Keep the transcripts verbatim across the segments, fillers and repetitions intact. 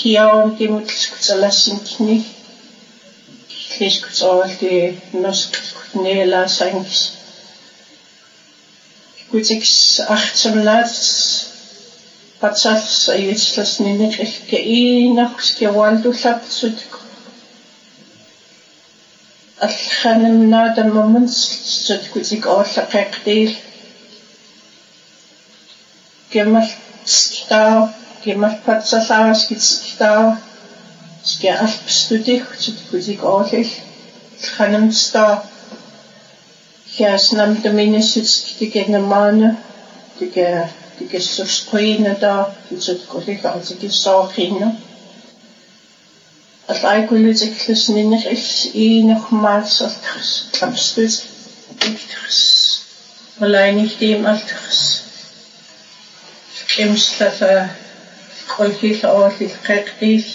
kiaom kimutskutsalassinni kliskutsoralti noskutneelaasangis kutiks artsamlaats patsals ayutslasninneqilka iinarskiwaldullapsut алханамнаатаммамунсут кутик ооллақеқтиил кемал стаа кемал патсалааскитстаа скеалпстутик кутик оолил ханамстаа хяснам доминисутик тикенамаана тике тикессусқуинада кутик коликаатикиссоорхинна алайкулутиклусниннерис иинермаалсертарс ламстут иктэрс малайнихтим алтэрс кемслафа колхилоолил қеқтил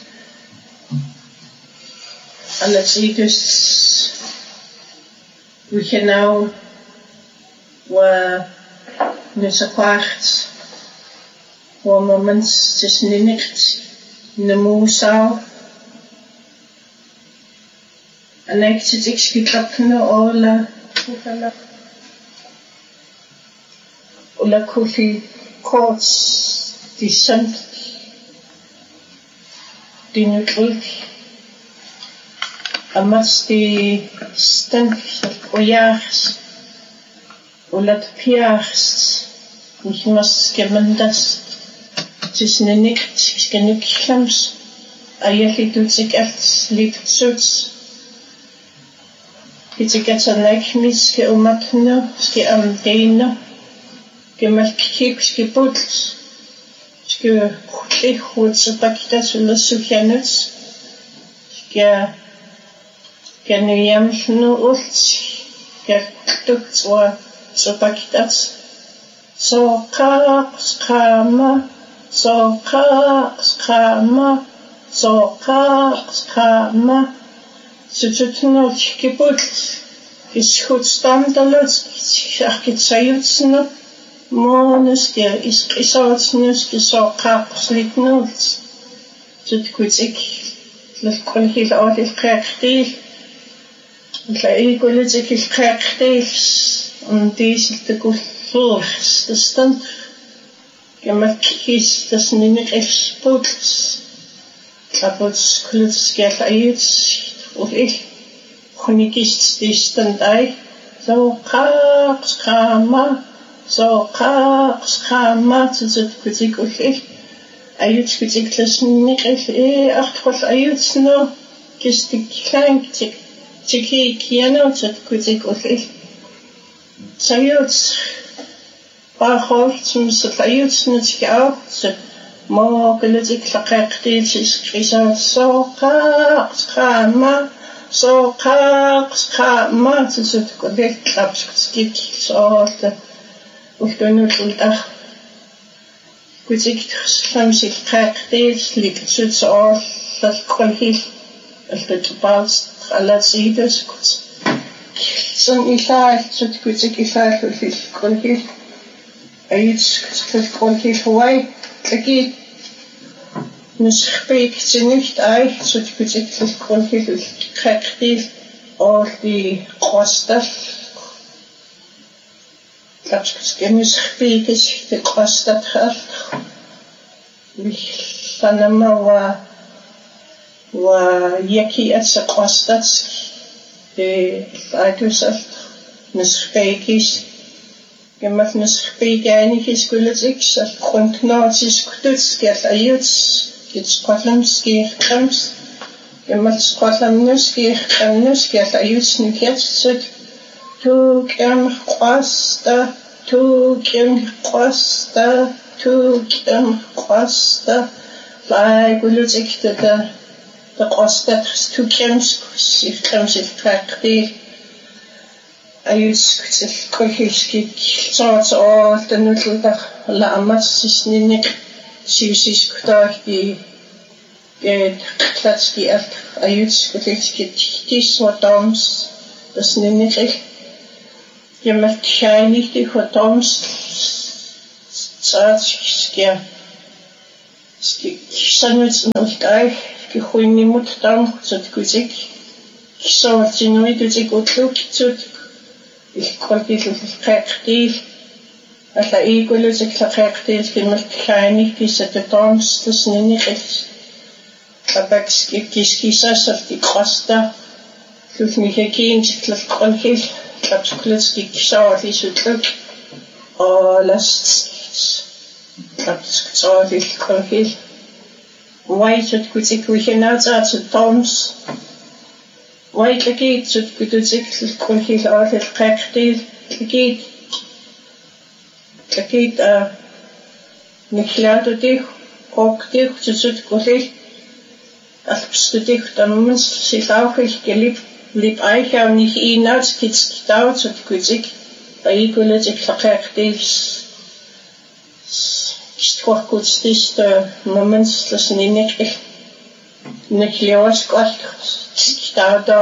алатигус вихенау ва несақарт ва моментс тиснинерт намусаа Anektitik skitlapne ola kufala ola kufi kots disant dinutrik amas di stank ojars ola piars nichmas gemendas tisnenik skenuklams ayalitutik alt lipsuts Kitsikatsanakmiske umatna ske amdeina gemalkik ske buts ske khutsutaktas ulasufjanus ske ganuyamnu ult ske tuktswa sutaktas so qaq qama so qaq qama so qaq qama Сутутнут кипут исхутстамдалут аркитсаютсну монуске искисаутснуске соққарслитнут суткутик лалкулхил аалил қеқтил лаигулутик қеқтил ундисилтакуллуурс тастан гэмаккис таснинеқилспут лапут клутскел аюц og ik chronikist die stand ei zo kaak schama zo kaak schama zit kutik og ik ayut kutik lassen niet eh achterweg ayut no kistik klein tik tiki kiano zit kutik og ik sayut baachhoofd soms ayut net ook zit morgen het ik laqaqtiit is krisaat zo kaak schama zo kaak schama zit kutik klapskik zo de of dan het dag kutik soms ik laqaqtiit ligt zit zo dat kon heel het bepaald alles ziet goed zo'n ilaar zit kutik ilaar heel kon heel iets het kon heel hawaii Taki nuskhpeek niet ai so kutik kon heel krachtig of die kostas dat nuskhpeek is de kostat gaat vanama wa wa yaki as kostat de uitusaf nuskhpeek is Gemaf nuskhpeek einig is kulitik sal konknatis kututs get ayuts get Scotland skier krems Gemaf Scotland nus skier krems get ayuts nu get sut tu kem kwasta tu kem kwasta tu kem kwasta lai kulitik de de de kwasta tu krems sif krems if prakti ayus kutil kolhiskik soort o den utludag la amas sisninik siusis kutahti get klatski alt ayus kutilskik tis hotoms das ninik jemal shainig di hotoms saatskya sanut nulkai kihuinimut tam sut kuzik kisoortinui kuzik utluk sut ilkolkil qeqtil alla iikulusik qeqtil kimal kaini kisatatoms tusniniqil abaks kiskisasarti qasta tusnihekin tlqolhil tlapskulski kisoorli sutluk olast tlapskulsil qolhil White kuzik wihinauts toms White legit sut kuzik qolhil orhil qeqtil legit legit a niklaadudih qoqdih sut qolhil alpstudih tammens silauqil gelib lib aichau nicht inauts kitskitaut sut kuzik aikulusik qeqtil Stvorkutstis moments das ninik niklios qalt stauda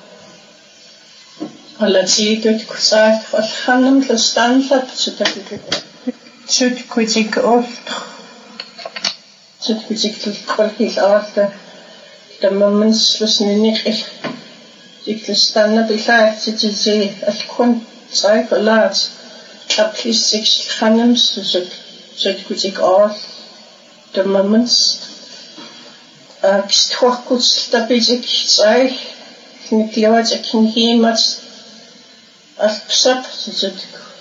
alla tidut kusat khanam stanfat sutak sut kuzik oft sut kuzik qolhil arta the moments das ninik dik stanna bilaat sitzi alkun cyclat kaplis six khanam sut Sut kuzik all the moments uh stvorkuts da bizik sai niklios akin himat alpsap sut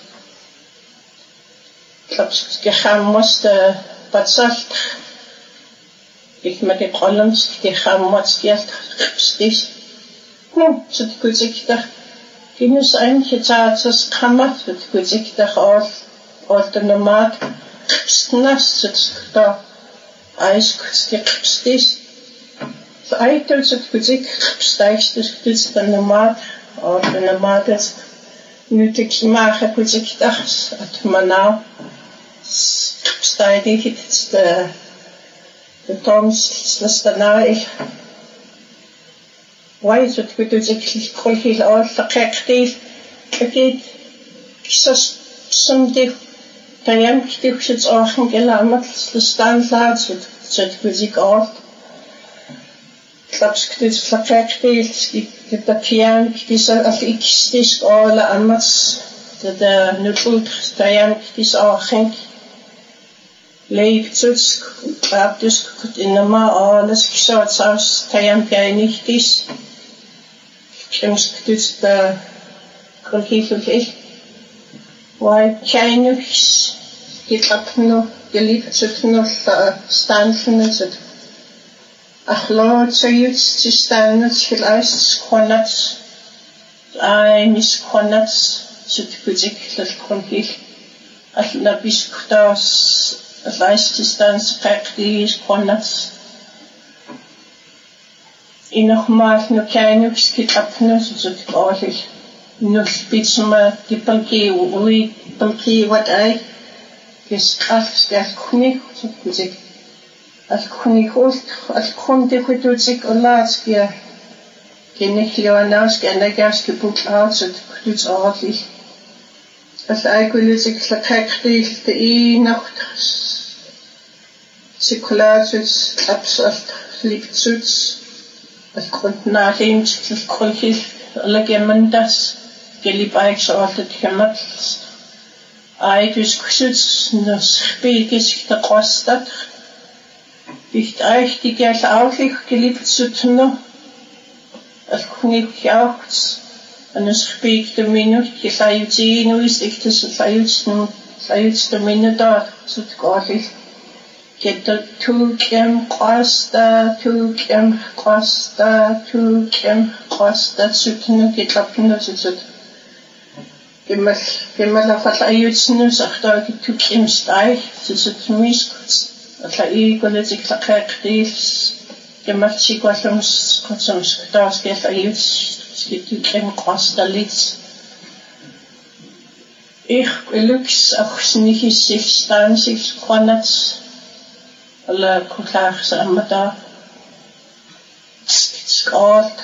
klaps gehamos de patsalt ik met de columns die gehamos geld stis no sut kuzik da kinus ein getats kammer sut kuzik da all all the nomad Snasset da eiskskipstis Eitel sut kuzik steigstis kuzik dan nomad or de nomades nutik mache kuzik das at manau steidig it's the the toms slastanau ich why sut kuzik kolhil all faqaqtil akid kisas sumdi Tayam kitikushits orchen gelamat stanflat sut sut kuzik all klaps kits faqaqtil skip the pian kis al ikistis all amats the nutult tayam kis orchen leib tuts abdus kut inma alles kisats aus tayam pianichtis kims kits the kolhil Why Chinese get up no geliebt zu no stanfen sut ach lord so you to stand vielleicht konat I mis konat sut kuzik lal konhil ach na biskutas vielleicht stand praktisch konat in noch mal no Chinese get up no sut qolhil Nus bitsma di palki ui palki wat ai kes afs gas kunik kuzik al kunik host al kunde kuzik olaskia keneklianas kenagas gebuk aus und kuts ordentlich as ai kulik lakakti de i nacht sikulatus absalt liptsuts al kunt nachin kolhil alagemandas gelib aiksaaltet kemat aikus kusuts nos spegis da qostat dicht eich die gers auflich geliebt sutno as kunik jauchts an es speg de minut gesayuti no ist ich das sayutno sayuts de minut da sut qolhil get tu kem qosta tu kem qosta tu kem qosta sutno getlapno sut Gemal gemal afal ayutsnu saqta tu kem stai sut mis atla I koletik taqaqtis gemal chikwasums kotsums tas kes ayuts skit tu kem qosta lits ich lux achsnichis sich stansig qanats alla kutlach samata skot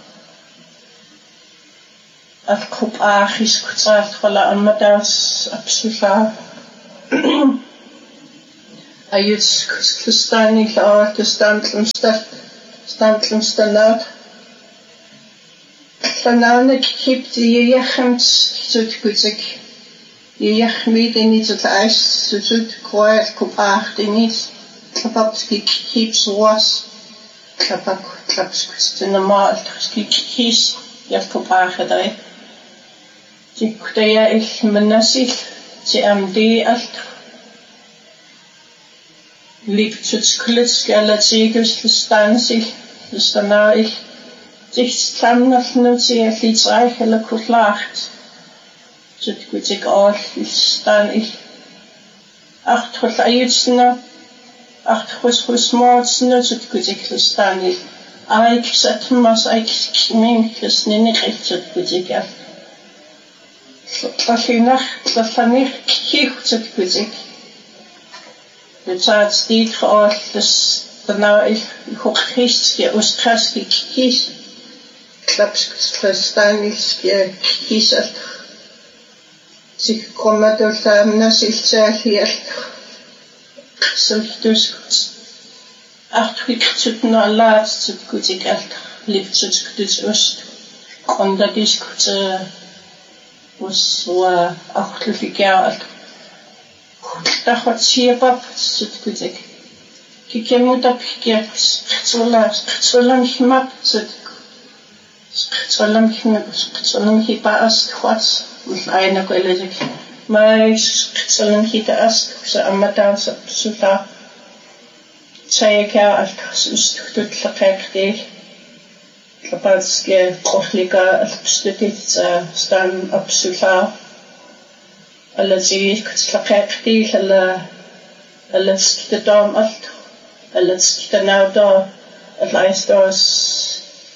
Alkup achis kutsart wala amadas absulla ayuts Kristani la the standlumsta standlumstanad Lananek keep the yachmt zut guzik yachmid in it at ice zut quiet kupacht in it klapapski keeps was klapak klaps in the mal kis yaf kupacht dai die kudaya ich menasik die amd alt liegt zu klitz galatigers verstansig verstana ich sich zusammenlassen sie es reich eller kurlacht so gut ich auch stan ich acht was aytsna acht was was smartsna so gut ich stan ich ich sat mas ich mein das nicht recht so gut ich was ich nach das fand ich so gut ich jetzt hat die auch das genau ich hoch ist ja aus kraski kis klaps verstaanlich kiesel zich komen door de zich hier zelf dus acht week tot na laatst tot goed ik echt lief tot dus oost en dat is goed was zo acht jaar dat wat zie pap tot goed ik kijk moet op keer zo laat zo lang gemaakt tot Solam solam hipa ast khwats with aina koelejik mai solam hita ast sa amata sa suta sayaka alt sustut laqaqti kapatske qohlika alstutit sa stan absuta allazi laqaqti alla allastidam alt allastidnauda allaistos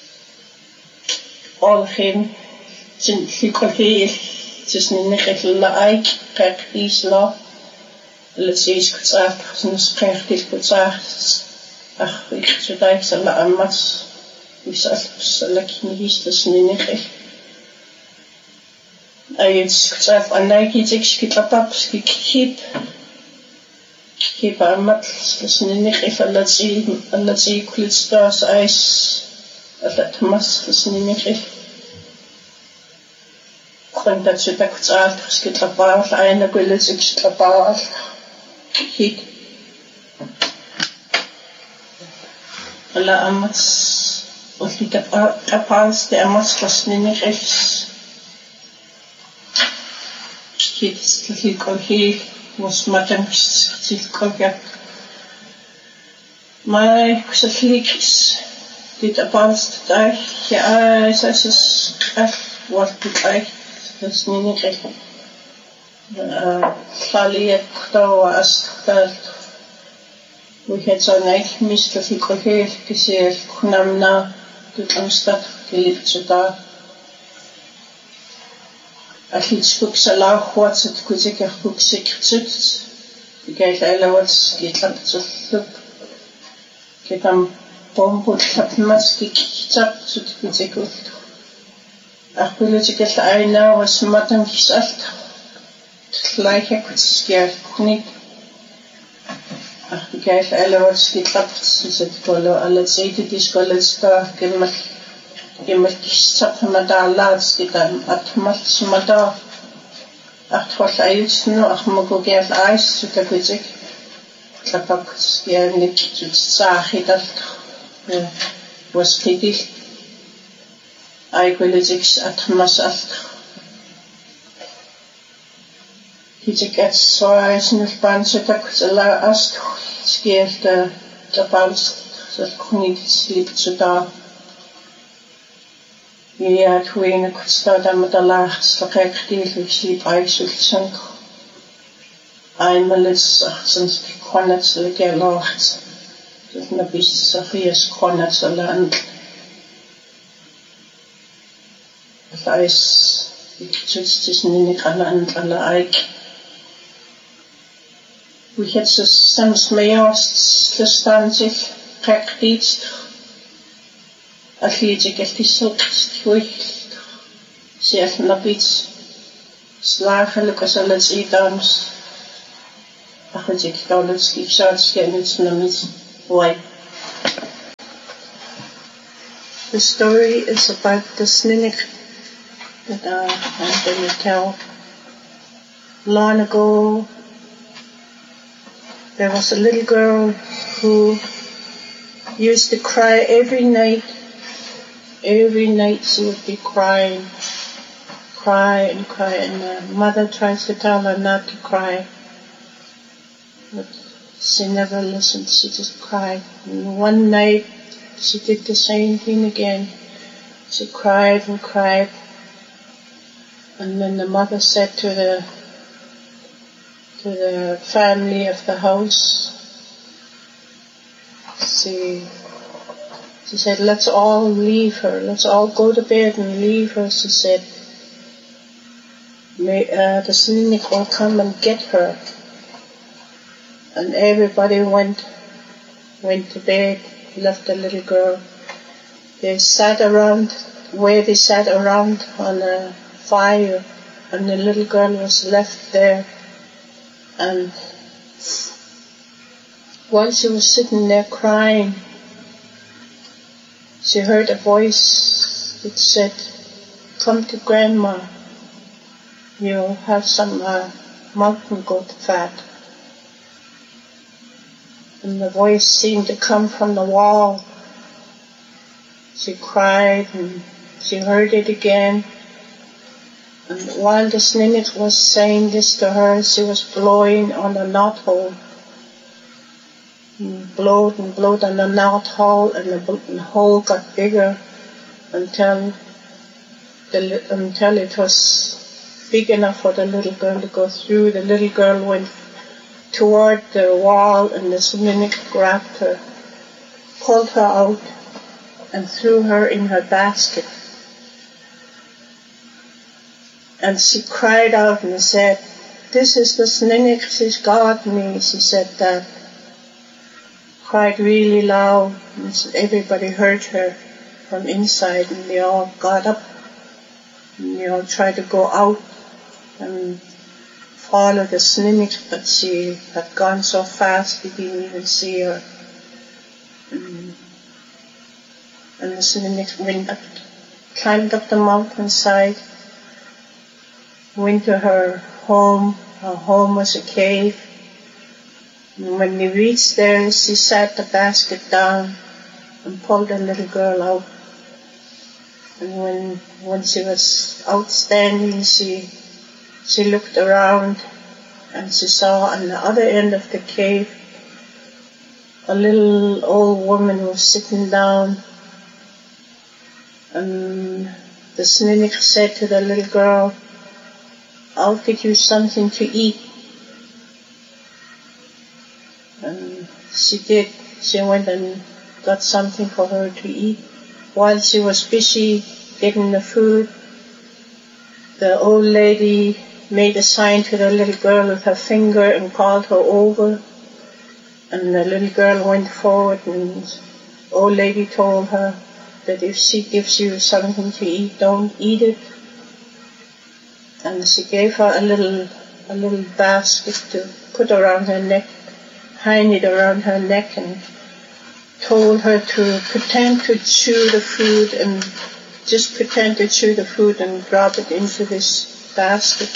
all him sin hikohi tusn nikhla aik qaqis la let's kutsaf sin qaqis kutsaf ach ik zodaik sala amas misal salakin histas ninikh ayts kutsaf anaki tikskitapap skikip kip amat tusn ninikh allatsi allatsi kulstas ais dat mas tusn ninikh kon dat ze tak tsalt skitlapal aina gulis skitlapal hit alla amas oslita kapals de amas tusn ninikh hit stil kohi was matan stil kohi mai kusaflikis dit apalst daar ja es is echt wat dit eigenlijk dus niet echt khali khto as dat we het zo net mister fikrohe kise kunamna dit amstad geliefd zo daar als iets boek sala wat het kuzik er boek sekret ik ga wat dit laat zo loop ik kan bombot kapmaski kitap zo kuzik ach political aina was matan kisalt gleiche kutsier knik ach die geif alle wat skitlap zit polo alle zeite die skolsta kemat kemat kisap mada laat skitan atmat smada ach wat ayts no ach mogo geif ais zo kuzik klapak skier nik zo sahi dat was kidich I politics at masal. He gets so as in the bands of the last scared the the bands that couldn't sleep to da. Yeah, when I could start on the last, like I could sleep, I should sink. I'm a little since the cornets like a lot. There's no beasts of his cornets a land. Ice just is niet aan alle eik. We had so soms meest gestaan zich praktisch. Als je je echt is zo goed, zelf naar iets slagelijk als alles iets. Achos ik dollars keep shots getting tsunamis. Why? The story is about the Snuneyx that uh, I'm going to tell. Long ago, there was a little girl who used to cry every night. Every night she would be crying, cry and cry, and her mother tries to tell her not to cry. But she never listened, she just cried. And one night, she did the same thing again. She cried and cried. And then the mother said to the to the family of the house, she, she said, let's all leave her. Let's all go to bed and leave her, she said. May, uh, the Snuneyx will come and get her. And everybody went, went to bed, left the little girl. They sat around, where they sat around on a fire, and the little girl was left there. And while she was sitting there crying, she heard a voice that said, come to Grandma, you'll have some uh, mountain goat fat. And the voice seemed to come from the wall. She cried and she heard it again. And while the Snuneyx was saying this to her, she was blowing on the knothole. And blowed and blowed on the knothole, and the hole got bigger until the, until it was big enough for the little girl to go through. The little girl went toward the wall, and the Snuneyx grabbed her, pulled her out, and threw her in her basket. And she cried out and said, this is the Snuneyx, she's got me. She said that. Cried really loud, and everybody heard her from inside, and they all got up, and they all tried to go out and follow the Snuneyx, but she had gone so fast they didn't even see her. And, and the Snuneyx went up, climbed up the mountainside, went to her home. Her home was a cave. And when they reached there, she sat the basket down and pulled the little girl out. And when when she was outstanding, she she looked around, and she saw on the other end of the cave a little old woman was sitting down. And the Snuneyx said to the little girl, I'll get you something to eat. And she did. She went and got something for her to eat. While she was busy getting the food, the old lady made a sign to the little girl with her finger and called her over. And the little girl went forward, and the old lady told her that if she gives you something to eat, don't eat it. And she gave her a little, a little basket to put around her neck, hang it around her neck, and told her to pretend to chew the food, and just pretend to chew the food and drop it into this basket.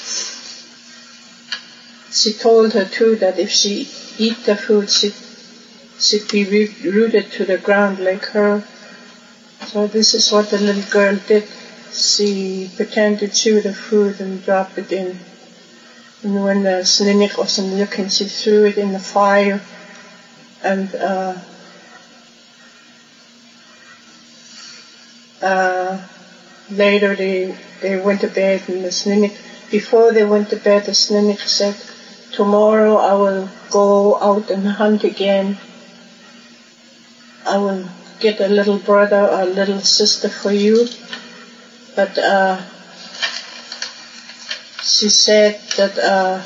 She told her too that if she eat the food, she'd, she'd be rooted to the ground like her. So this is what the little girl did. She pretended to chew the food and dropped it in. And when the Snuneyx wasn't looking, she threw it in the fire. And uh, uh, later they they went to bed, and the Snuneyx, before they went to bed, the Snuneyx said, tomorrow I will go out and hunt again. I will get a little brother or a little sister for you. But uh, she said that uh,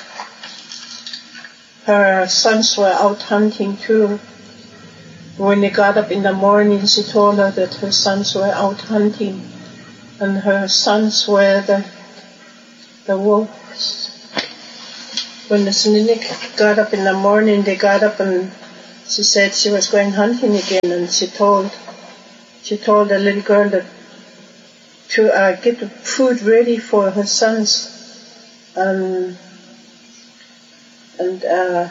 her sons were out hunting too. When they got up in the morning, she told her that her sons were out hunting, and her sons were the the wolves. when the Sninik got up in the morning, they got up and she said she was going hunting again, and she told she told the little girl that to uh, get the food ready for her sons. Um, and uh,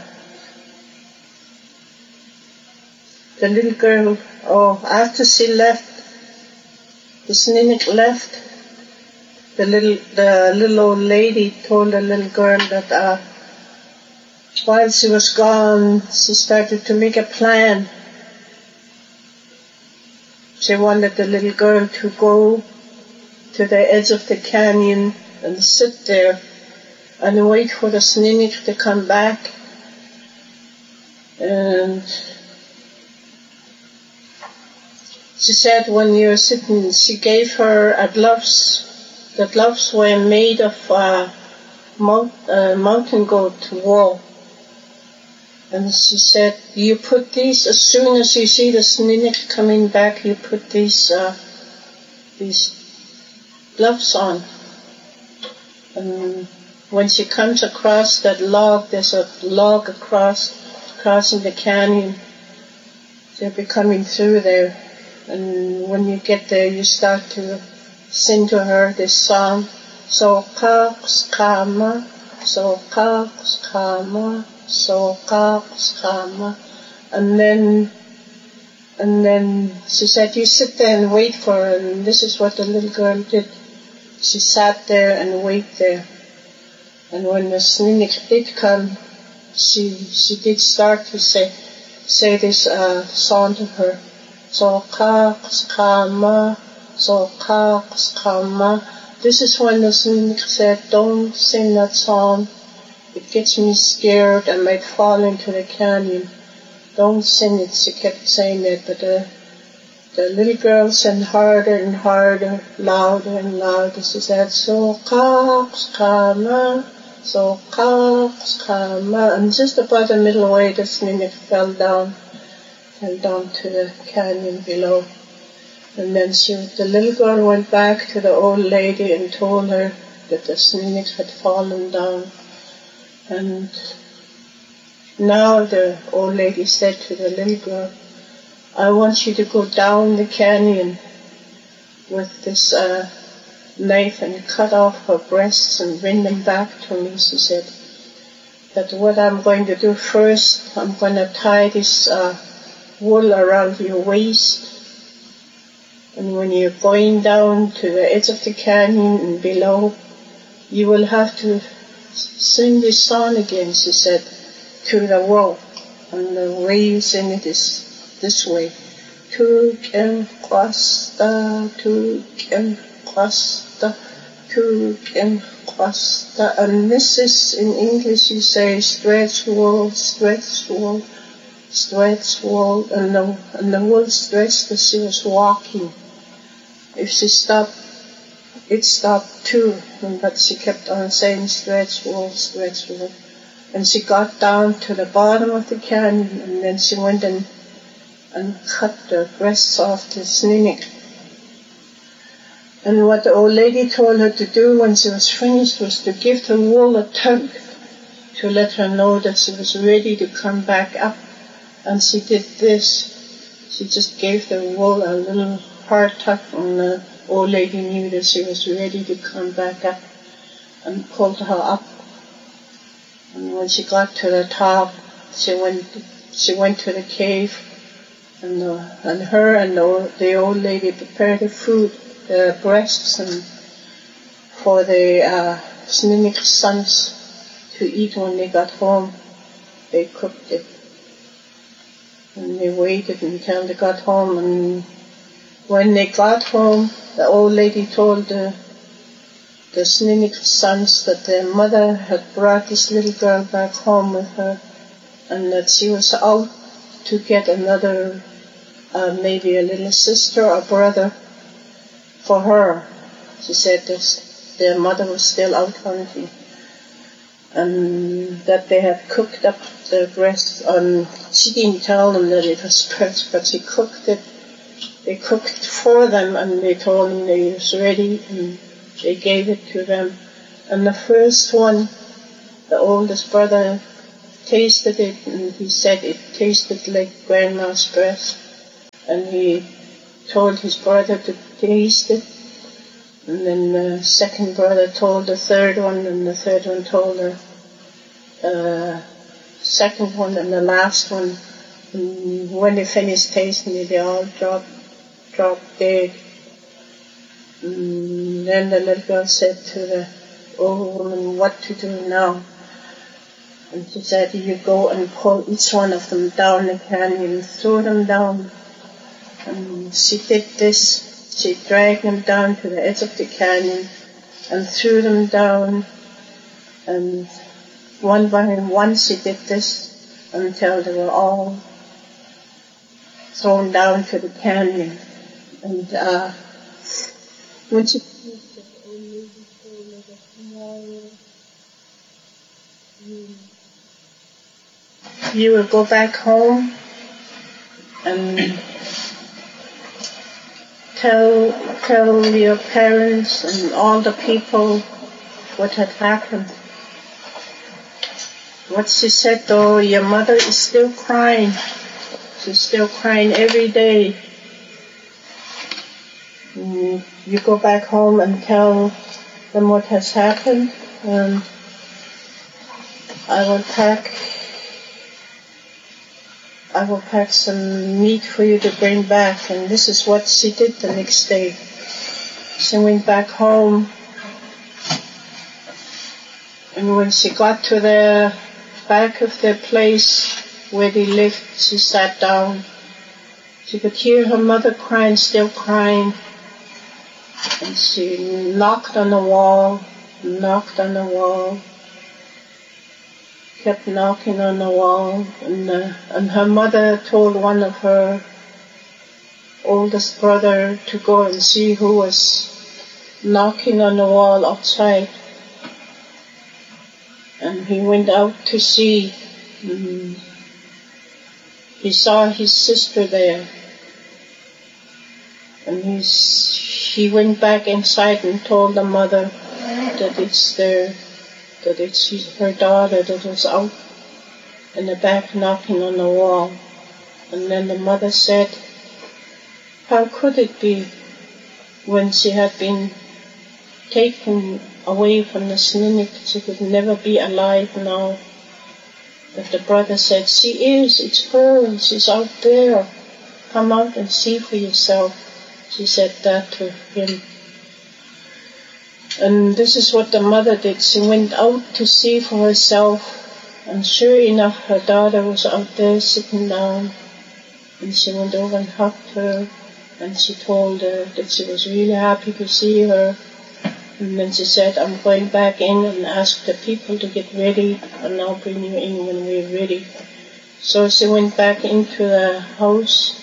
the little girl, oh, after she left, the Sninik left, the little the little old lady told the little girl that uh, while she was gone, she started to make a plan. She wanted the little girl to go to the edge of the canyon and sit there and wait for the Sninik to come back. And she said when you were sitting, she gave her a gloves. The gloves were made of uh, mount, uh, mountain goat wool. And she said, you put these, as soon as you see the Sninik coming back, you put these uh, these gloves on. And when she comes across that log, there's a log across, crossing the canyon. They'll be coming through there. And when you get there, you start to sing to her this song. So kaks kama, so kaks kama, so kaks kama. And then, and then she said, you sit there and wait for her. And this is what the little girl did. She sat there and waited there. And when the Sninik did come, she she did start to say say this uh, song to her. So kaks kama, so kaks kama. This is when the Sninik said, don't sing that song. It gets me scared. I might fall into the canyon. Don't sing it. She kept saying that, but the the little girl sang harder and harder, louder and louder. She said, so kaks kama, so kaks kama. And just about the middle way, the Sninik fell down, fell down to the canyon below. And then she, the little girl went back to the old lady and told her that the Sninik had fallen down. And now the old lady said to the little girl, I want you to go down the canyon with this uh, knife and cut off her breasts and bring them back to me, she said. That what I'm going to do first, I'm going to tie this uh, wool around your waist. And when you're going down to the edge of the canyon and below, you will have to sing this song again, she said, to the wool. And the way you sing it is this way. Tuk en kwasta, tuk en kwasta, tuk en kwasta. And this is, in English you say, stretch wool, stretch wool, stretch wool. And the, and the wool stretched as she was walking. If she stopped, it stopped too. But she kept on saying, stretch wool, stretch wool. And she got down to the bottom of the canyon, and then she went and and cut the breasts off the Sninik. And what the old lady told her to do when she was finished was to give the wool a tug to let her know that she was ready to come back up. And she did this. She just gave the wool a little hard tug, and the old lady knew that she was ready to come back up, and pulled her up. And when she got to the top, she went she went to the cave. And, uh, and her and the old, the old lady prepared the food, the breasts, and for the uh, Sninik sons to eat when they got home. They cooked it. And they waited until they got home. And when they got home, the old lady told the, the Sninik sons that their mother had brought this little girl back home with her, and that she was out to get another, uh, maybe a little sister or brother for her. She said that their mother was still out hunting, and that they had cooked up the breast. Um, she didn't tell them that it was breast, but she cooked it. They cooked for them, and they told them it was ready, and they gave it to them. And the first one the oldest brother tasted it, and he said it tasted like Grandma's breast. And he told his brother to taste it. And then the second brother told the third one, and the third one told the uh, second one, and the last one. And when they finished tasting it, they all dropped, dropped dead. And then the little girl said to the old woman, what to do now? And she said, you go and pull each one of them down the canyon, throw them down. And she did this. She dragged them down to the edge of the canyon and threw them down. And one by one she did this until they were all thrown down to the canyon. And uh, when she finished, the old lady told her that tomorrow you, you will go back home and Tell, tell your parents and all the people what had happened. What she said though, your mother is still crying. She's still crying every day. And you go back home and tell them what has happened, and I will pack I will pack some meat for you to bring back. And this is what she did the next day. She went back home, and when she got to the back of the place where they lived, she sat down. She could hear her mother crying, still crying. And she knocked on the wall, knocked on the wall. Kept knocking on the wall, and, uh, and her mother told one of her oldest brother to go and see who was knocking on the wall outside. And he went out to see. Mm, he saw his sister there, and he's, he went back inside and told the mother that it's their that it's her daughter that was out in the back knocking on the wall. And then the mother said, how could it be when she had been taken away from the Snuneyk, she could never be alive now? But the brother said, she is, it's her, she's out there. Come out and see for yourself. She said that to him. And this is what the mother did. She went out to see for herself, and sure enough, her daughter was out there sitting down. And she went over and hugged her, and she told her that she was really happy to see her. And then she said, I'm going back in and ask the people to get ready, and I'll bring you in when we're ready. So she went back into the house.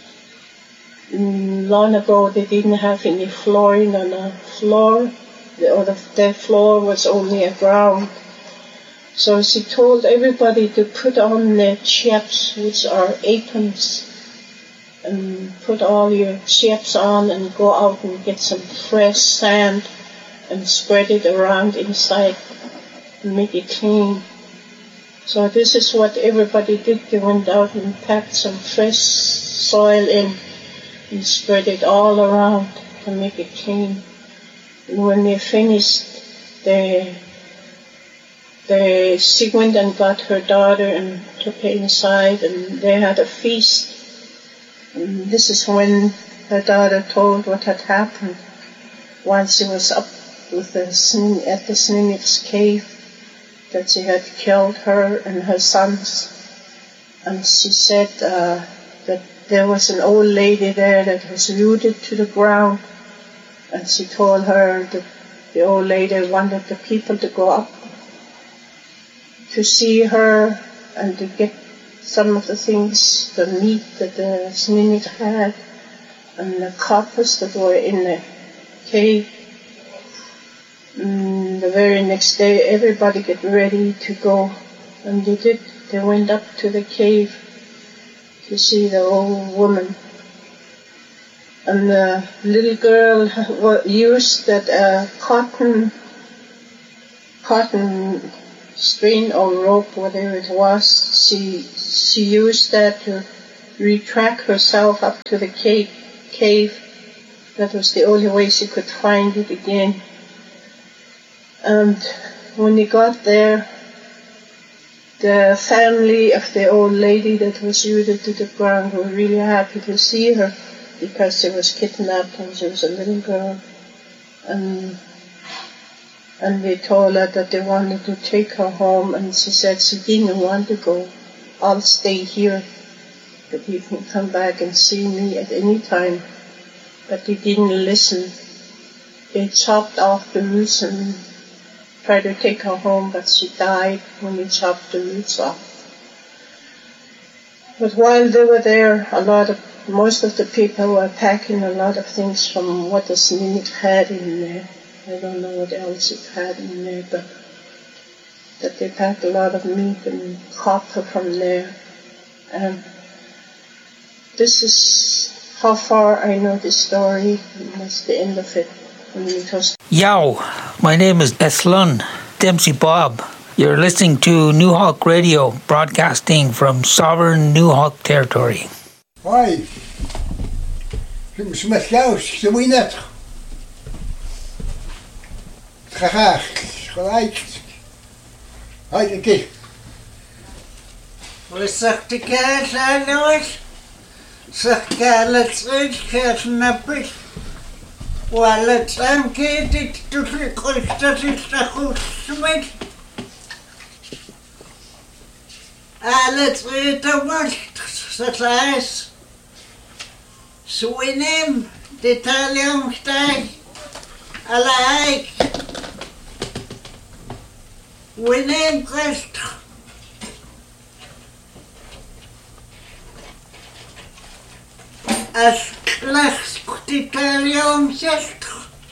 And long ago, they didn't have any flooring on the floor. Or the, the floor was only a ground. So she told everybody to put on their chaps, which are aprons, and put all your chaps on and go out and get some fresh sand and spread it around inside and make it clean. So this is what everybody did. They went out and packed some fresh soil in and spread it all around to make it clean. And when they finished, they, they, she went and got her daughter and took her inside, and they had a feast. And this is when her daughter told what had happened while she was up with the at the Snuneyks cave, that she had killed her and her sons. And she said uh, that there was an old lady there that was rooted to the ground. And she told her that the old lady wanted the people to go up to see her and to get some of the things, the meat that the Snuneyk had, and the coppers that were in the cave. And the very next day, everybody get ready to go, and they did. They went up to the cave to see the old woman. And the little girl used that uh, cotton, cotton string or rope, whatever it was. She, she used that to retract herself up to the cave, cave. That was the only way she could find it again. And when he got there, the family of the old lady that was rooted to the ground were really happy to see her because she was kidnapped and she was a little girl. And, and they told her that they wanted to take her home, and she said she didn't want to go. I'll stay here, but you can come back and see me at any time. But they didn't listen. They chopped off the roots and tried to take her home, but she died when they chopped the roots off. But while they were there, a lot of, most of the people were packing a lot of things from what the Snimik had in there. I don't know what else it had in there, but that they packed a lot of meat and copper from there. And this is how far I know the story, and that's the end of it. Yow, my name is Eslun Dempsey Bob. You're listening to New Hawk Radio, broadcasting from sovereign New Hawk territory. Hi. Je smet juist, ze moet net. Graag, gelijk. Hai, een keer. Wat zegt ik aan jongens? Zeg ik aan het terug, ga snappen. Wel, dan geht het tussen dat is de goed smet. Alles wird gemacht, das heißt, Swinem, Detailungssteig, allein, Winem Christ. As klechts Detailungssteig,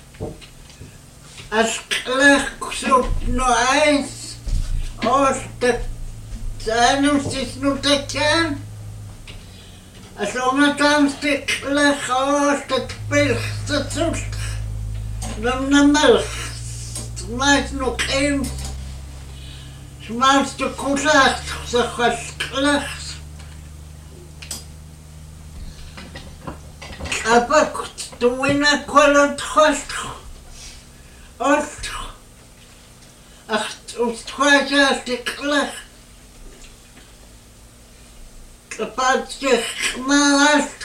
as klechts no eins, aus der Zahnung ist nur der Kern. Als omgetaan stikkelig aus der Pilze zoet. Dan de melk. Smaakt nog één. Smaakt de koelacht. Zeg wat slecht. Abakt de winnaar kwalend gast. Ost. Ach, het was ja stikkelig. Patrzcie, chmast.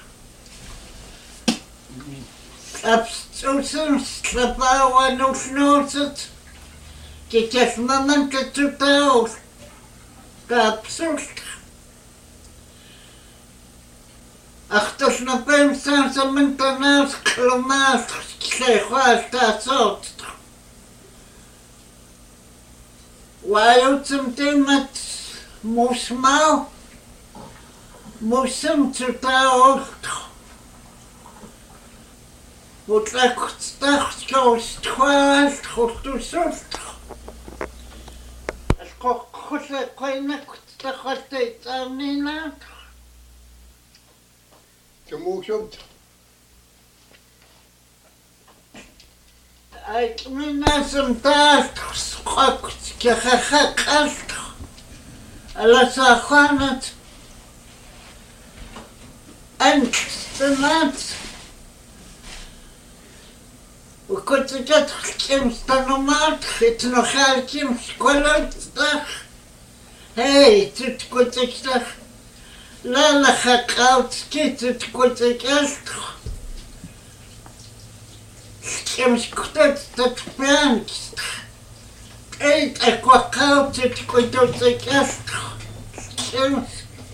Abstusem slapała nóż nosec. Chociaż moment to czytał. To absurd. Ach, toż na pewno sam to nas klomas. Przechwasta sot. Łającym temat musmał. Musím czytać, bo tak chciał stworzyć, to sust. Skoro chcę kolejne chcę tam nie na. Co muszę? A my nasem tak skok, kiechachakasz, ale zachwanat. Angstmat. We kunnen dat gekimst dan maat, het nog halkim skolotdag. Hey, het komt ik dag. Lala gekaut, kit het komt ik echt. Kims kutet dat pranks. Eet ik wat koud, het komt ik echt. Kims.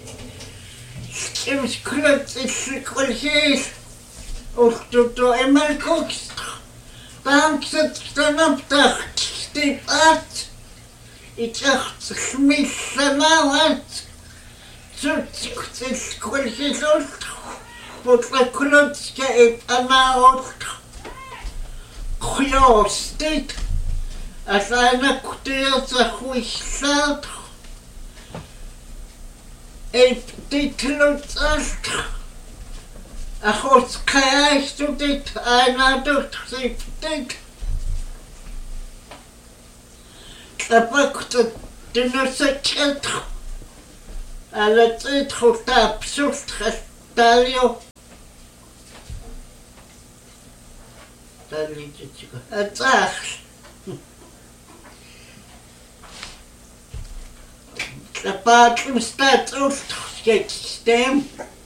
Kims klut is gekregen. Of tot door eenmaal kookst. Dan zit dan op de stiep uit. Ik dacht, smis nou uit. Zoet is gekregen. Wat de klutske is aan uit. Goeie dit. Als een kwartier zich goed staat. Ik dit lukt echt. Ach, wat krijg je dit? Einer doet zich dit. Tlapakta tinusaketro. Alatzitro tapsultra talio. Talitico. Atzach. Tlapatrum statultro sketstem.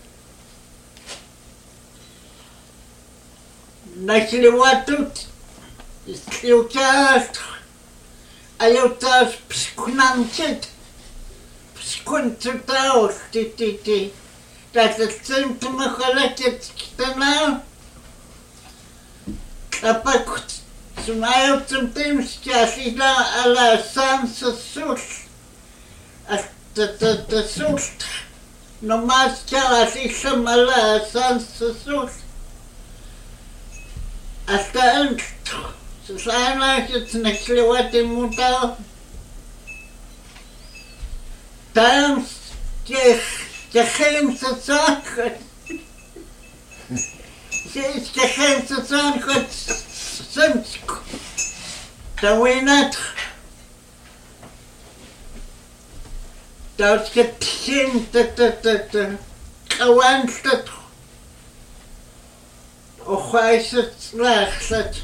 Nachliwatut. Istliukat. Ayutas pskunamchit. Pskuntutaus titi. That's the same to my collected now. Apakut. Sumayo sometimes Casida a la Sansa Sus. At the the Sus. No mas Calasisha a la Sansa Sus. At the end. So sana it's next what in muta. Times je je geen se zaken. Je je geen se zaken sims. Da we not. Dat je tien dat dat dat kawanst dat. Och weiß het slecht dat.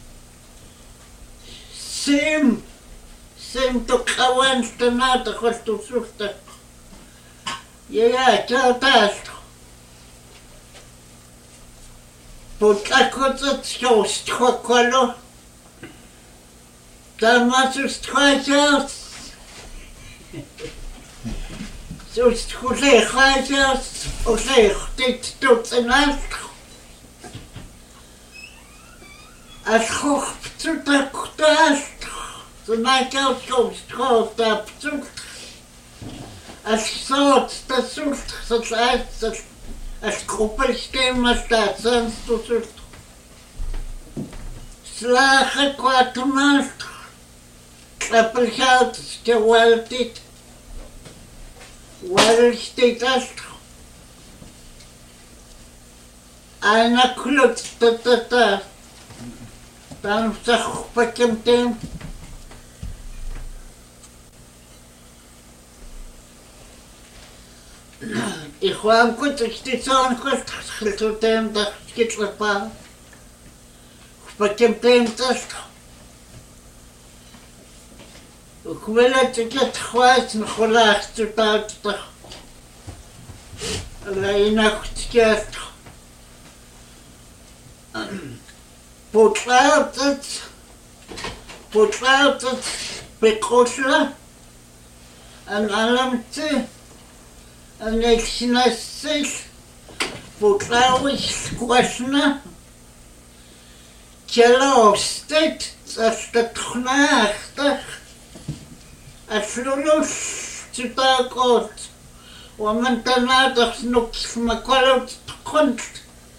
Sim, sim to kawan stanata kostu susta. Ja, ja, das. Potakot shows chokolo. Damasus twajas. Sus khule khajas, ole dit tot enal. As hoch zu der Kutas, so nach aus kommst, drauf da zu. As so das sucht, so heißt das als Gruppe stehen, was da sonst du sucht. Slache quatmal. Klappelhaut, gewaltig. Weil steht das. Einer klutzt da da da. Dann sag bei dem dem ich war am gut ich die so ein kurz zu dem da geht was pa bei dem dem das ich will jetzt get weiß noch lacht zu da allein nacht geht Potraut, potraut, pekosla, an alamte, an exnasis, potrauis squashna, kelostet, as the knacht, a flulus to dark out, woman tanadas nooks macolot kunst.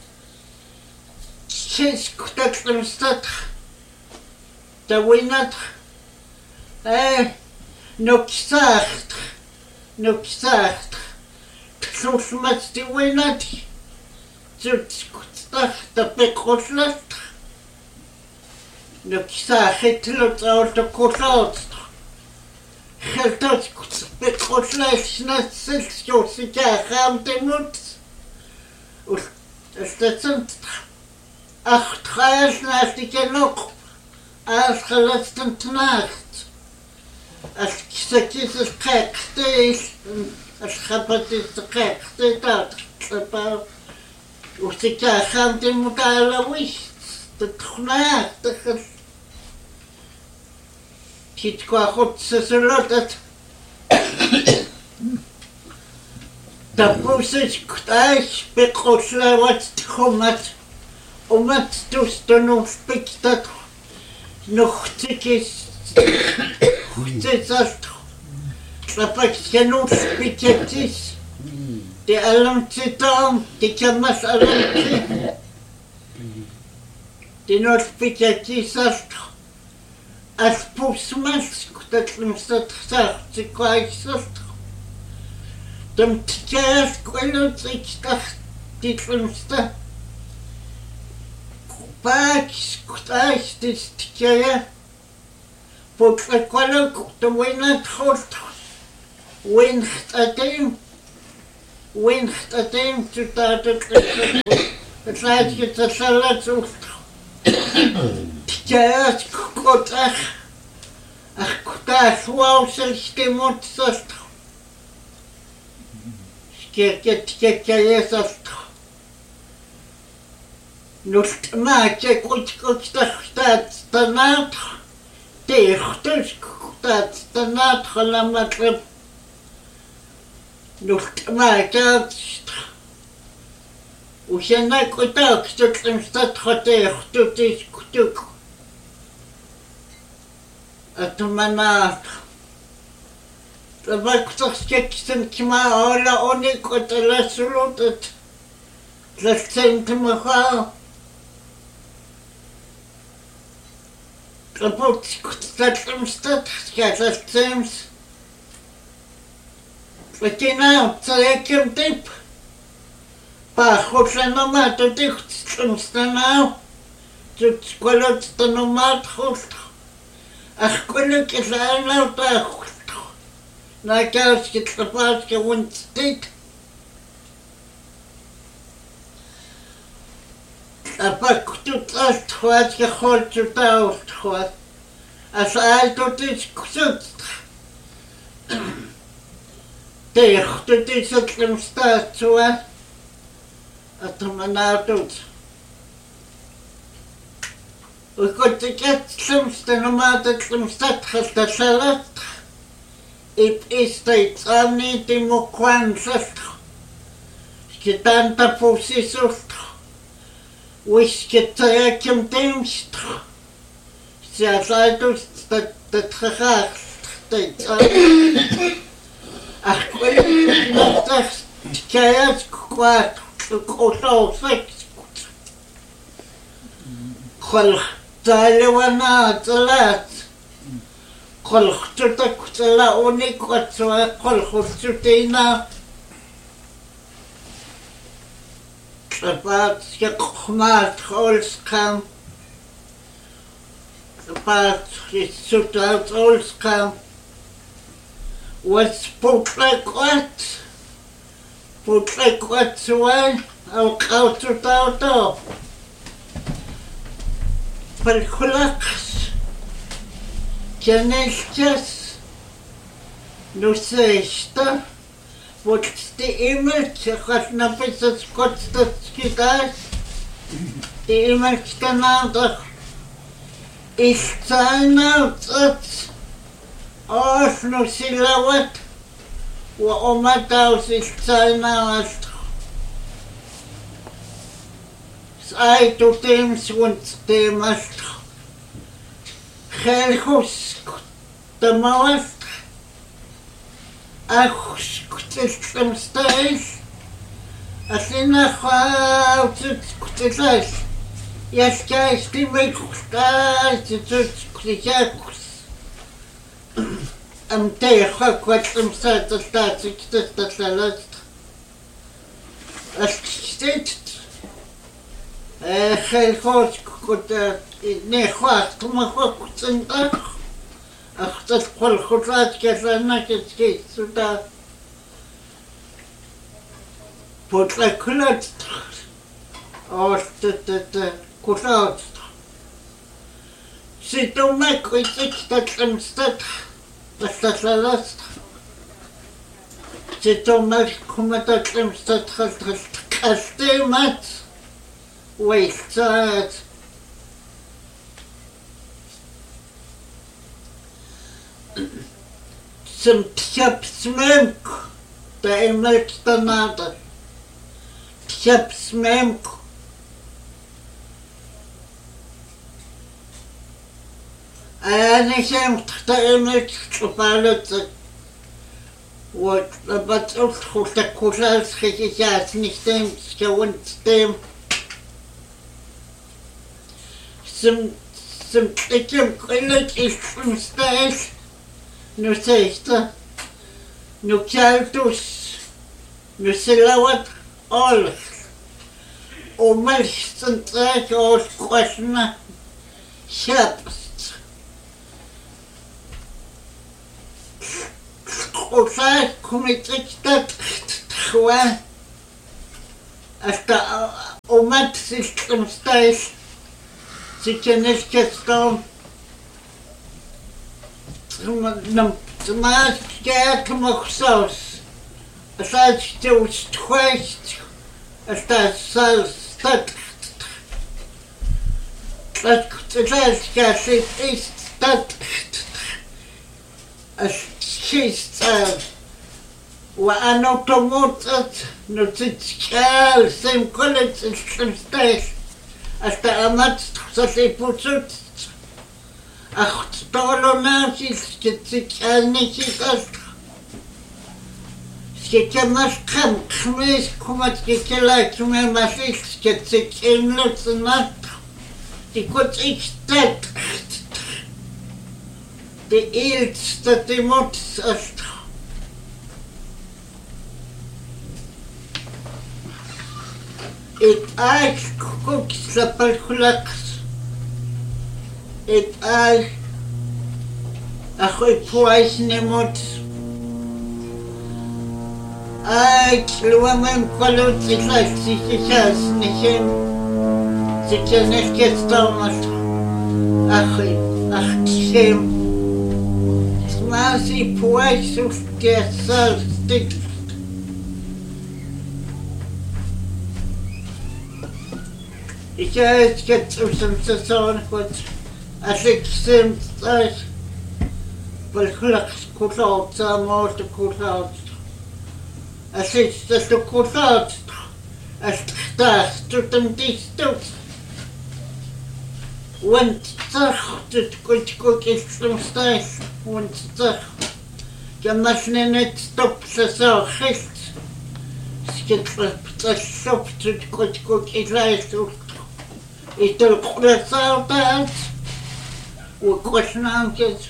Sinds dat van stad, dat we niet, eh, nog zacht, nog zacht, zoals met die we niet, zoals dat dat bekostet, nog zacht, het loopt uit de kost. Geld dat bekostet, net zelfs zoals ik gaan te moet, is dat zijn. Ach, treis nacht ik genoeg, als gelastend nacht. Als ik is het gekste is, als het is het gekste dat. Als ik gaan te moeten alle wist, dat nacht. Kiet qua goed ze zullen dat. Dat moest ik thuis bekoslen wat komt. Omdat dus dan nog spikt dat nog tikjes goed is als dat ik genoeg spikjes die allen zitten die kan maar allen die nog spikjes als als poesmas dat is dat gezegd ze kwijt als dan tikjes kunnen ik dacht die filmste Pax, kutais, this tikaya, Putlakwalak, the winner hot. Wind at him. Wind at him to start it. It's like it's a salad. Just got a ach, wow, stimmt das. Get get get yes of. Not much, I could cook that's the night. That's the night, Halamat. Not much. We shall not go talk to them, start hotel to this cook. At the manat. The Baxter sketched and came out all only got a less rooted. Let's send to my house. The boats could set them stat, scatter stems. Looking out, so I came deep. Pachos and no matter dicht, stems now. To squalot the no matter host. Ach, quillick is all out there. Like else gets the basket won't stick. A back to that what you hold to doubt what. As I do this kusut. They do this at them start to it. At the manatut. We got to get some stenoma that them start has the salad. It is the only democracy. Skitanta posisus. Which I can dance. Says I do the the track. I quit not that chaos quite to go so six. Call Taiwana the last. Call to the la only quite so I call to Tina. About Yakmat Holskam. About his suit out Holskam. Was put like what? Put like what's away? I'll go to Tauto. Perculax. Janelchas. No say stuff. What's the image? Because nobody's got the skidas. The image can out. It's time out. It's all no silhouette. What on my house is time out. I do things once they must. Helhus the most. Ach, system stays. I think how to criticize. Yes, guys, the make stars to criticize. I'm there, what some side the stars exist as a list. As stated, a hell horse could never to my hooks and duck. Ach, das Kolchotrat gesehen, jetzt geht's zu da. Potla Kulot. Aus der Kulot. Sie tun mir kritisch, das im Stadt, das das alles. Sie tun mir kommen, das im Stadt, das Kastemat. Wasted. Some chip smoke, the makes the nada. Chip smoke. I think the image to balance what the battle for the Kurals has nicht dem, gewohnt dem. Some, some thicker college is from space. No sexta, no caltus, no silawat, all. O melst en trek aus quasna, schaps. Tqullar kumitiktat txwa. Hasta omat sistemstais. Si tienes que estar nam tmas que como sos. Hasta tu tquest. Hasta sal stat. Dat dat que is stat. As وأنا طموطت نتشكال سيم كل تستمستيش أستأمت تخصصي بوتوت أخت طولو ناسي تتشكال نيشي تست تتشكمش خم خميس كما تتشكلا كما ماشيش تتشكين لسنات تكوت إكتات تإيلت تتموت أست It I cooks the perculax. It I a quick twice nemot. I woman followed the life, she says, Nishan, the Janet gets down. Achim, Achim. Smassy twice of get so stick. Ich weiß jetzt aus dem Saison gut, als ich sind, als weil ich gut aus, am Ort gut aus. Als ich das so gut aus, als das tut dem dies tut. Und das tut gut gut ist zum Stich und das. Ja, was nicht stopp Saison ist. Es geht das Shop tut gut gut ist leicht. Ich drücke das Auto und kurz nach jetzt.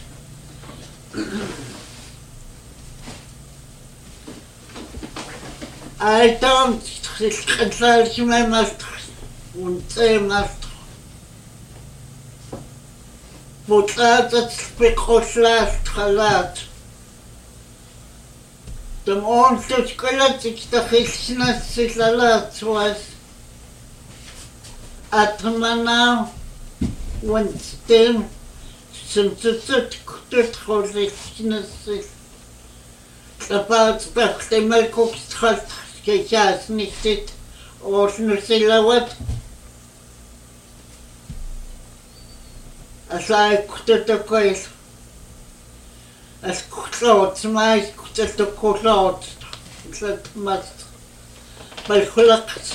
I don't, ich kann es nicht mehr machen und sie macht. Wo das bekoschlaft Salat. Dem Onkel gelat ich da Christnas Salat was. Atmana und dem zum Zut gut Christnas. Dabei dachte mal guckst halt gejas nicht aus nur Silawat. Asai kutte kois. As kutlot mais kutte kutlot. Zat mas bal khulaqt.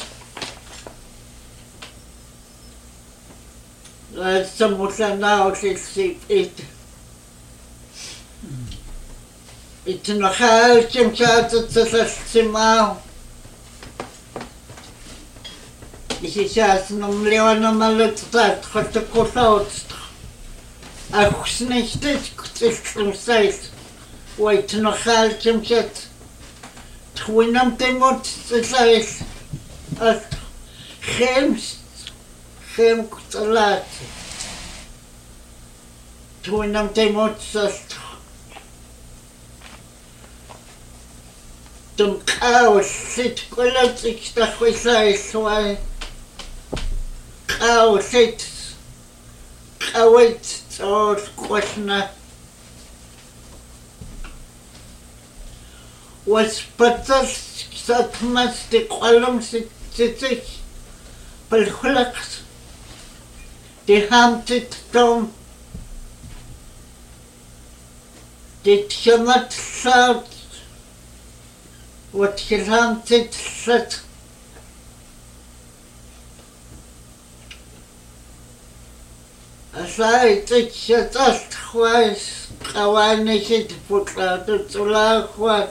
La samutana osi it. It nochal kim chat tsatsima. Ich сейчас нам Леона малыцат хоть кусаут. А nicht zum Zeit. Wait noch halt zum Chat. Twinam demot Zeit. Ach Chems Chem Salat. Twinam demot Zeit. Zum Chaos sit kolat ich da khosai swai. Chaos sit. Chaos or question was patas satmas de qalum sit sit bal khulaqt de hamtet tom de chamat sat wat hamtet sat Asai tshata khwas qawane shit putla tsula khwat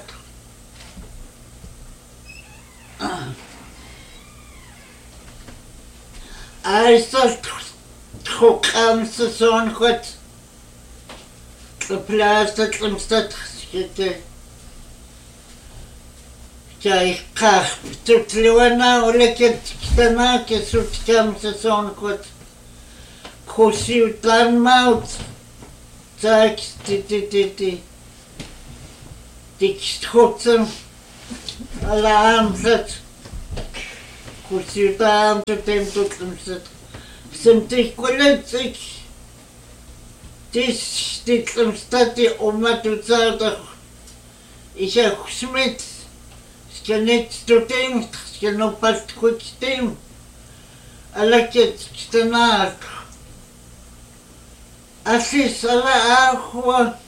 Ai sat khokam son khot plasta tsimstat shite Jai qah tutliwana oleket tama ke sutkam son khot Kosi utlan maut. Tak, ti ti ti ti. Diksthotzen, alle Amset, Kusiutam zu dem Tutlemset, sind dich Kulitzig, dies Ditlemstat die Oma zu sagen, ich auch Schmidt, ich kann nicht zu dem, ich kann noch bald gut dem, alle jetzt danach. Assis alle Achua,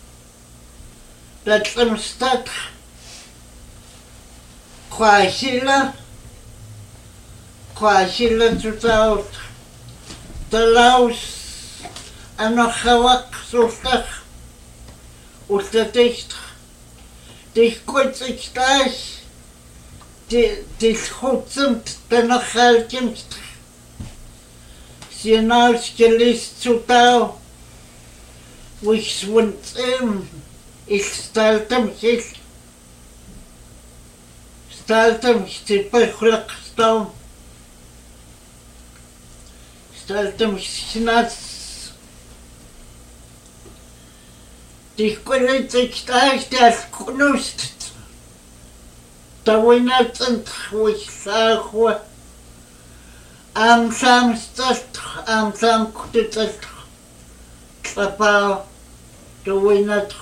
Ditlemstat, Kwasila, Kwasila zu taut, Talaus, Anachawak sultach, Ustadicht, dich kurz ich gleich, dich hutzend, danach haltjemst, sie hinausgelist zu tau, wo ich wund im, ich stellte mich, stellte mich zu Bechlachstau, stellte mich nass. Die können sich gleich das Knust. Da wundert sind, wo ich sage, am Samstag, am Samstag, Papa, da wundert.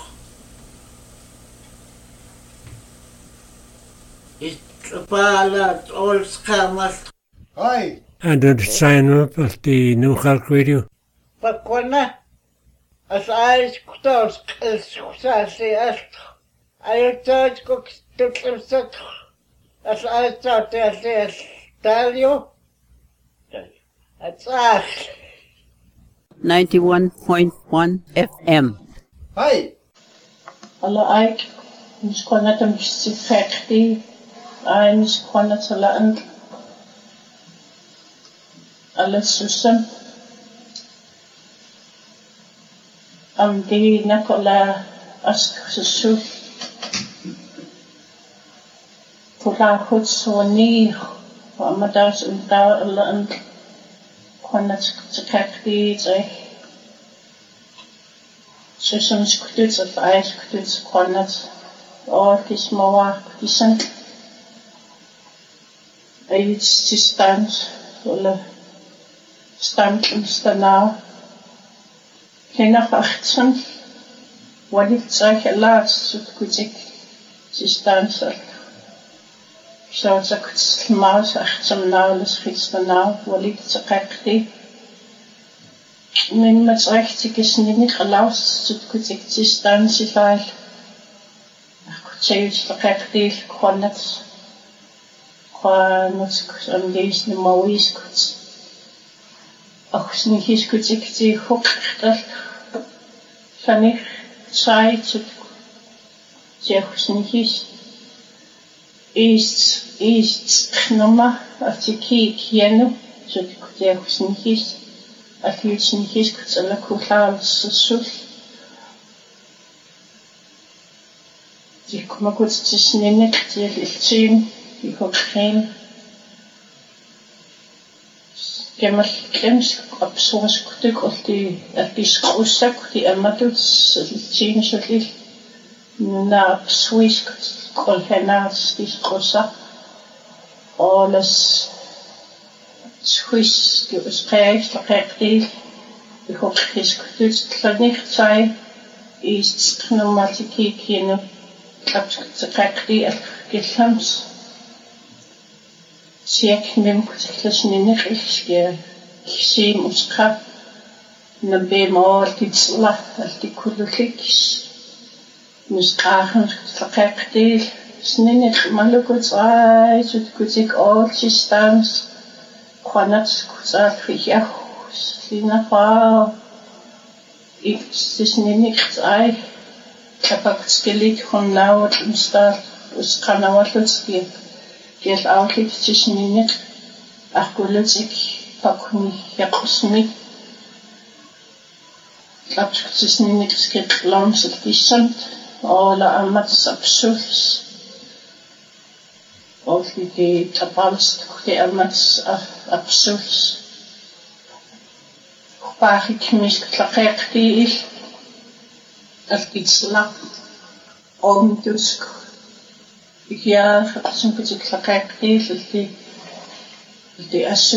Ich Papa, alles kam. Hi. And then sign up at the New Hulk Radio. Pakwana, as I could as Sassi asked, I thought cook took him set, as I thought I said, tell you. That's us. ninety-one point one F M. Hi. Alle Eik, ich kann nicht ein bisschen fertig, ich kann nicht so lang. Alles zusammen. Am die Nicola Askusu Pula Hutsoni, Amadas und Dauerland, Konats Zakakti, Susan Skutz of Ice Kutz Konats, or his Moa Kisan. It's to stand, stand and stand now. Kleiner achtzehn, wat ik zeg helaas, zo goed ik ze staan zal. Zo als ik het maas achtzehn nou, dus gids dan nou, wat ik zeg echt die. Mijn met recht ik is niet helaas, zo goed ik ze staan zal. Ik goed zeg het zeg echt die, ik kan het. Ik kan het aan deze niet meer is goed. Ach, es nicht ist gut, ich die Hochstelle, kann ich Zeit, sie auch es nicht ist, ist, ist, nochmal, als ich kenne, so die auch es nicht ist, als ich es nicht ist, kurz alle Kuchla, als es so. Ich komme kurz zu nennen, die ich zehn, die Hochstelle. Gemmer klems op zo'n stuk of die op die schoolzak die Emma doet, zien ze die na Swiss kolhenaars die schoolzak, alles Swiss die bespreekt, dat die ik hoop is gedoet, dat niet zijn is normaal te kijken op ze kijkt die gelams. Siek mem kutlas ninig ik zie muska na be maar dit la die kulikis muska gaan verkakte sninig malukut ai zut kutik oortjes staan kwanat kutzak ja sina pa ik is ninig ai kapak skelit van nou het staat us kan nou wat skiep. Geld outlet tussen in het, ach gelukkig ik pak niet, ja kosmiek. Ik tussen in het skip langs het kissend, alle amat absurd. Of die tapals, die amat absurd. Waar ik mis klakker die is, als iets lang. omdusk. Ik ja, som på til klakak, helt det, det er